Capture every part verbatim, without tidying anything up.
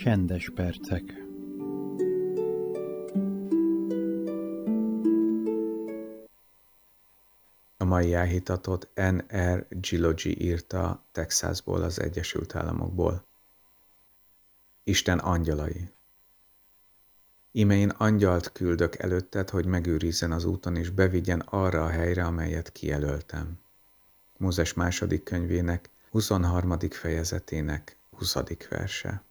Csendes percek. A mai áhítatot N R Gilogy írta Texasból, az Egyesült Államokból. Isten angyalai. Íme én angyalt küldök előtted, hogy megőrizzen az úton és bevigyen arra a helyre, amelyet kijelöltem. Mózes második könyvének huszonharmadik fejezetének huszadik verse.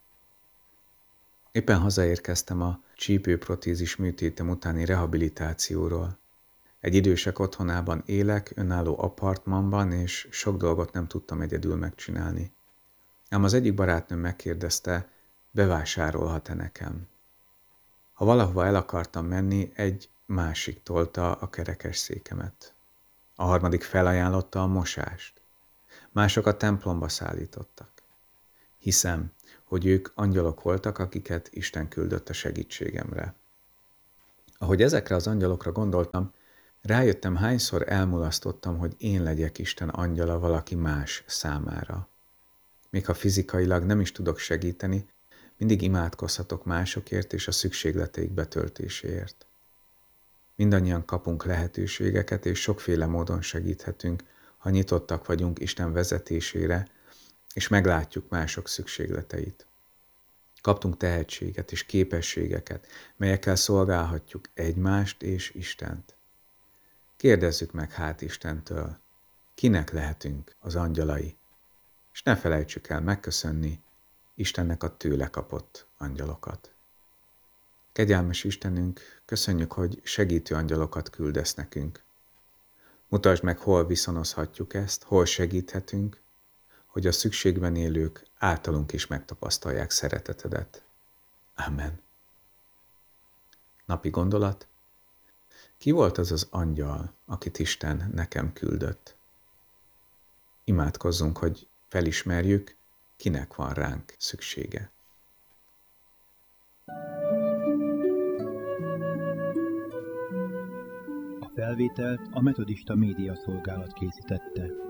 Éppen hazaérkeztem a csípőprotézis műtétem utáni rehabilitációról. Egy idősek otthonában élek, önálló apartmanban, és sok dolgot nem tudtam egyedül megcsinálni. Ám az egyik barátnőm megkérdezte, bevásárolhat-e nekem. Ha valahova el akartam menni, egy másik tolta a kerekesszékemet. A harmadik felajánlotta a mosást. Mások a templomba szállítottak. Hiszem, hogy ők angyalok voltak, akiket Isten küldött a segítségemre. Ahogy ezekre az angyalokra gondoltam, rájöttem, hányszor elmulasztottam, hogy én legyek Isten angyala valaki más számára. Még ha fizikailag nem is tudok segíteni, mindig imádkozhatok másokért és a szükségleteik betöltéséért. Mindannyian kapunk lehetőségeket, és sokféle módon segíthetünk, ha nyitottak vagyunk Isten vezetésére, és meglátjuk mások szükségleteit. Kaptunk tehetséget és képességeket, melyekkel szolgálhatjuk egymást és Istent. Kérdezzük meg hát Istentől, kinek lehetünk az angyalai, és ne felejtsük el megköszönni Istennek a tőle kapott angyalokat. Kegyelmes Istenünk, köszönjük, hogy segítő angyalokat küldesz nekünk. Mutasd meg, hol viszonozhatjuk ezt, hol segíthetünk, hogy a szükségben élők általunk is megtapasztalják szeretetedet. Amen. Napi gondolat. Ki volt az az angyal, akit Isten nekem küldött? Imádkozzunk, hogy felismerjük, kinek van ránk szüksége. A felvételt a Metodista Média Szolgálat készítette.